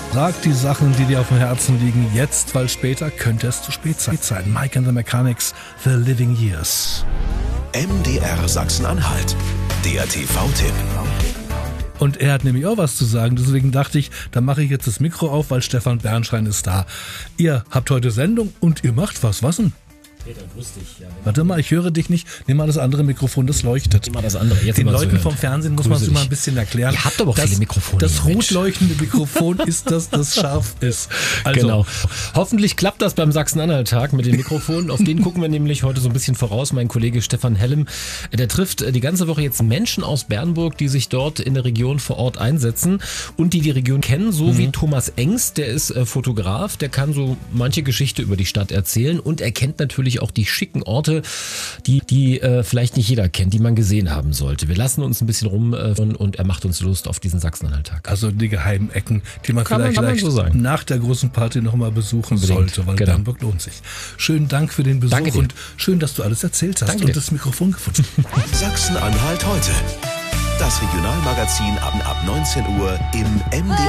Sag die Sachen, die dir auf dem Herzen liegen, jetzt, weil später könnte es zu spät sein. Mike and the Mechanics, The Living Years. MDR Sachsen-Anhalt, der TV-Tipp. Und er hat nämlich auch was zu sagen, deswegen dachte ich, da mache ich jetzt das Mikro auf, weil Stefan Bernstein ist da. Ihr habt heute Sendung und ihr macht was denn? Peter, grüß dich. Ja, warte mal, ich höre dich nicht. Nimm mal das andere Mikrofon, das leuchtet. Nimm mal das andere. Jetzt den Leuten vom Fernsehen muss man es immer ein bisschen erklären. Ihr habt aber auch viele Mikrofone. Das rot leuchtende Mikrofon ist das scharf ist. Also, genau. Hoffentlich klappt das beim Sachsen-Anhalt-Tag mit den Mikrofonen. Auf den gucken wir nämlich heute so ein bisschen voraus. Mein Kollege Stefan Hellem, der trifft die ganze Woche jetzt Menschen aus Bernburg, die sich dort in der Region vor Ort einsetzen und die Region kennen, so wie Thomas Engst, der ist Fotograf, der kann so manche Geschichte über die Stadt erzählen und er kennt natürlich auch die schicken Orte, die vielleicht nicht jeder kennt, die man gesehen haben sollte. Wir lassen uns ein bisschen rum und er macht uns Lust auf diesen Sachsen-Anhalt-Tag. Also die geheimen Ecken, die man vielleicht so sagen. Nach der großen Party nochmal besuchen sollte, weil Bernburg lohnt sich. Schönen Dank für den Besuch und schön, dass du alles erzählt hast und das Mikrofon gefunden. Sachsen-Anhalt heute. Das Regionalmagazin ab 19 Uhr im MDR.